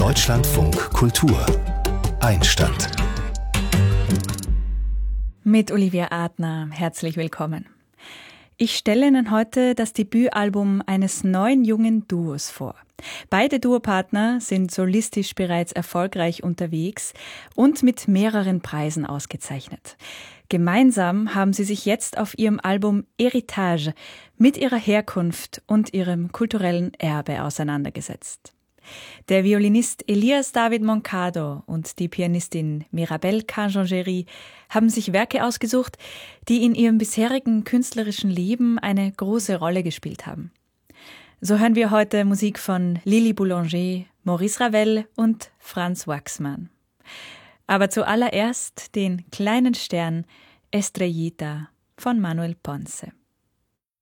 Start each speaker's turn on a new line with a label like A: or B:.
A: Deutschlandfunk Kultur Einstand
B: mit Olivia Adner. Herzlich willkommen. Ich stelle Ihnen heute das Debütalbum eines neuen jungen Duos vor. Beide Duopartner sind solistisch bereits erfolgreich unterwegs und mit mehreren Preisen ausgezeichnet. Gemeinsam haben sie sich jetzt auf ihrem Album Héritage mit ihrer Herkunft und ihrem kulturellen Erbe auseinandergesetzt. Der Violinist Elias David Moncado und die Pianistin Mirabel Canjongeri haben sich Werke ausgesucht, die in ihrem bisherigen künstlerischen Leben eine große Rolle gespielt haben. So hören wir heute Musik von Lili Boulanger, Maurice Ravel und Franz Waxman. Aber zuallererst den kleinen Stern Estrellita von Manuel Ponce.